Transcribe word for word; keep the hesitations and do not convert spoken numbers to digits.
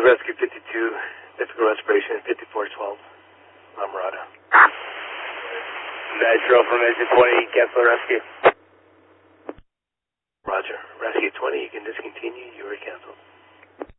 Rescue fifty-two, difficult respiration, fifty-four twelve, La Mirada. Nitro from engine twenty, cancel rescue. Roger. Rescue twenty, you can discontinue, you were canceled.